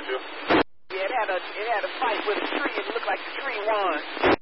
you? Yeah, it had a fight with a tree. It looked like the tree won.